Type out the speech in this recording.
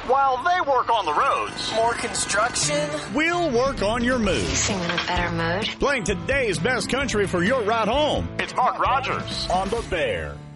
while they work on the roads. More construction? We'll work on your mood. You seem in a better mood. Playing today's best country for your ride home. It's Mark Rogers on The Bear.